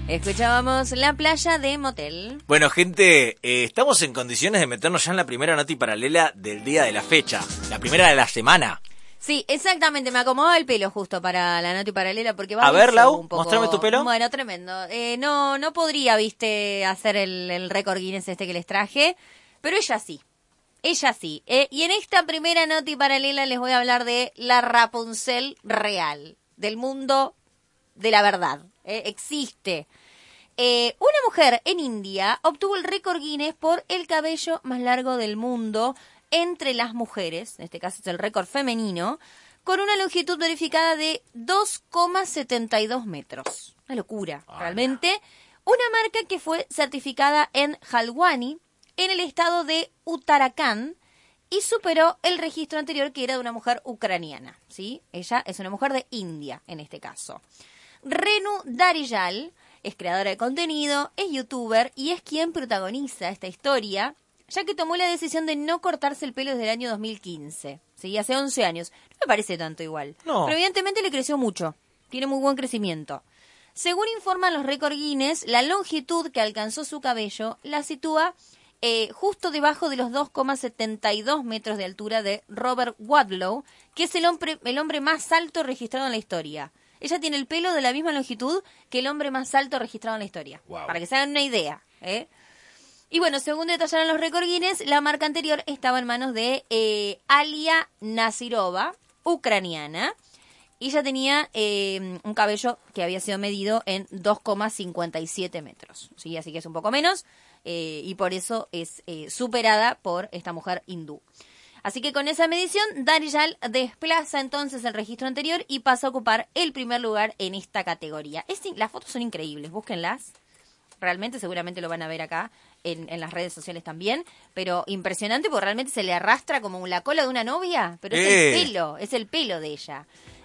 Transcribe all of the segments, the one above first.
Escuchábamos La Playa de Motel. Bueno, gente, estamos en condiciones de meternos ya en la primera noti paralela del día de la fecha. La primera de la semana. Sí, exactamente, me acomodaba el pelo justo para la noti paralela porque va a ver, Lau, un poco... mostrame tu pelo. Bueno, tremendo. No podría, viste, hacer el récord Guinness que les traje, pero ella sí. Ella sí. Y en esta primera noti paralela les voy a hablar de la Rapunzel real, del mundo de la verdad. Existe. Una mujer en India obtuvo el récord Guinness por el cabello más largo del mundo entre las mujeres, en este caso es el récord femenino, con una longitud verificada de 2,72 metros. Una locura, realmente. Una marca que fue certificada en Halwani, en el estado de Uttarakhand, y superó el registro anterior que era de una mujer ucraniana, ¿sí? Ella es una mujer de India, en este caso. Renu Darijal es creadora de contenido, es youtuber y es quien protagoniza esta historia, ya que tomó la decisión de no cortarse el pelo desde el año 2015, ¿sí? Hace 11 años. No me parece tanto igual. No. Pero evidentemente le creció mucho. Tiene muy buen crecimiento. Según informan los récord Guinness, la longitud que alcanzó su cabello la sitúa justo debajo de los 2,72 metros de altura de Robert Wadlow, que es el hombre más alto registrado en la historia. Ella tiene el pelo de la misma longitud que el hombre más alto registrado en la historia. Wow. Para que se hagan una idea, Y bueno, según detallaron los récord Guinness, la marca anterior estaba en manos de Alia Nazirova, ucraniana, y ella tenía un cabello que había sido medido en 2,57 metros. ¿Sí? Así que es un poco menos, y por eso es superada por esta mujer hindú. Así que con esa medición, Darijal desplaza entonces el registro anterior y pasa a ocupar el primer lugar en esta categoría. Las fotos son increíbles, búsquenlas. Realmente, seguramente lo van a ver acá en las redes sociales también. Pero impresionante porque realmente se le arrastra como la cola de una novia. Pero es el pelo de ella.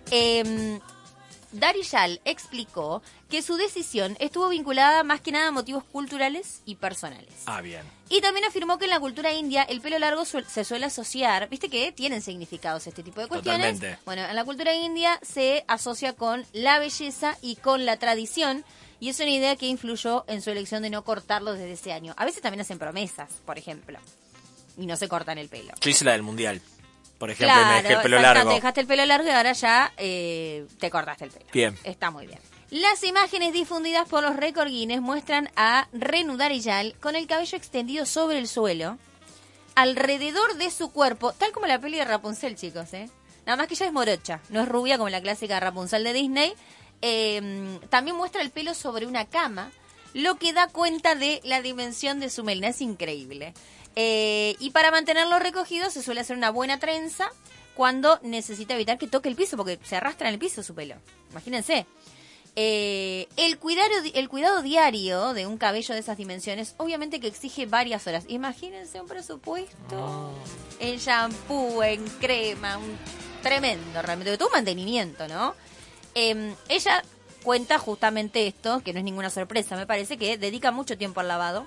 Darijal explicó que su decisión estuvo vinculada más que nada a motivos culturales y personales. Ah, bien. Y también afirmó que en la cultura india el pelo largo se suele asociar, viste que tienen significados este tipo de cuestiones. Totalmente. Bueno, en la cultura india se asocia con la belleza y con la tradición, y es una idea que influyó en su elección de no cortarlo desde ese año. A veces también hacen promesas, por ejemplo, y no se cortan el pelo. Yo hice la del mundial, por ejemplo, Claro, y me dejé el pelo largo. Te dejaste el pelo largo y ahora ya te cortaste el pelo. Bien. Está muy bien. Las imágenes difundidas por los récord Guinness muestran a Renu Darijal con el cabello extendido sobre el suelo, alrededor de su cuerpo, tal como la peli de Rapunzel, chicos, Nada más que ella es morocha, no es rubia como la clásica Rapunzel de Disney. También muestra el pelo sobre una cama, lo que da cuenta de la dimensión de su melena. Es increíble. Y para mantenerlo recogido se suele hacer una buena trenza cuando necesita evitar que toque el piso, porque se arrastra en el piso su pelo. Imagínense. El cuidado diario de un cabello de esas dimensiones, obviamente que exige varias horas. Imagínense un presupuesto en shampoo, en crema, tremendo, realmente, todo un mantenimiento, ¿no? Ella cuenta justamente esto, que no es ninguna sorpresa, me parece, que dedica mucho tiempo al lavado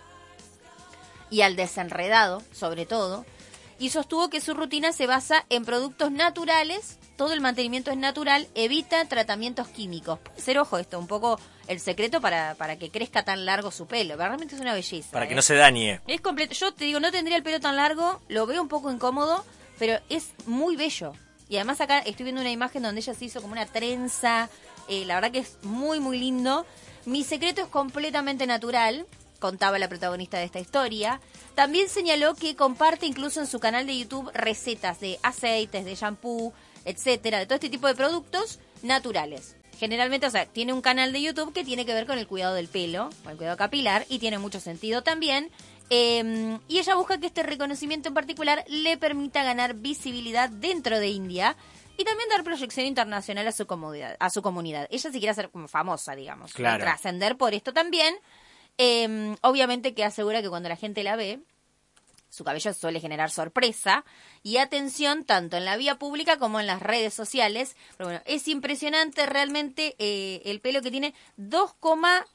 y al desenredado, sobre todo, y sostuvo que su rutina se basa en productos naturales, todo el mantenimiento es natural, evita tratamientos químicos. Puede ser, ojo, esto, un poco el secreto para que crezca tan largo su pelo, realmente es una belleza. Para que no se dañe. Es completo, yo te digo, no tendría el pelo tan largo, lo veo un poco incómodo, pero es muy bello. Y además acá estoy viendo una imagen donde ella se hizo como una trenza, la verdad que es muy, muy lindo. Mi secreto es completamente natural, contaba la protagonista de esta historia. También señaló que comparte incluso en su canal de YouTube recetas de aceites, de shampoo, etcétera, de todo este tipo de productos naturales. Generalmente, o sea, tiene un canal de YouTube que tiene que ver con el cuidado del pelo, con el cuidado capilar, y tiene mucho sentido también. Y ella busca que este reconocimiento en particular le permita ganar visibilidad dentro de India y también dar proyección internacional a su comunidad. Ella sí quiere ser como famosa, digamos. Claro. Trascender por esto también. Obviamente que asegura que cuando la gente la ve, su cabello suele generar sorpresa y atención tanto en la vía pública como en las redes sociales. Pero bueno, es impresionante realmente el pelo que tiene,